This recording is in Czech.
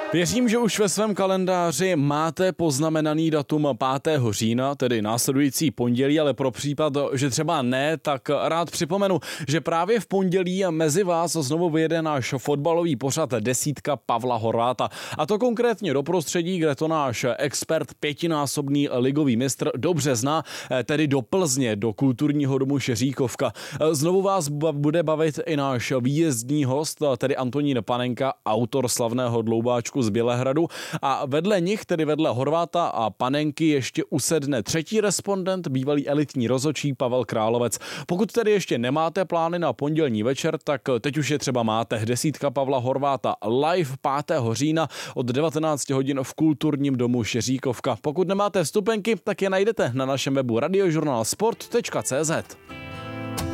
Věřím, že už ve svém kalendáři máte poznamenaný datum 5. října, tedy následující pondělí, ale pro případ, že třeba ne, tak rád připomenu, že právě v pondělí mezi vás znovu vyjede náš fotbalový pořad Desítka Pavla Horváta. A to konkrétně do prostředí, kde to náš expert, pětinásobný ligový mistr, dobře zná, tedy do Plzně, do kulturního domu Šeříkovka. Znovu vás bude bavit i náš výjezdní host, tedy Antonín Panenka, autor slavného dloubáčku z Bělehradu, a vedle nich, tedy vedle Horváta a Panenky, ještě usedne třetí respondent, bývalý elitní rozhodčí Pavel Královec. Pokud tedy ještě nemáte plány na pondělní večer, tak teď už je třeba máte. Desítka Pavla Horváta live 5. října od 19 hodin v kulturním domu Šeříkovka. Pokud nemáte vstupenky, tak je najdete na našem webu radiožurnalsport.cz.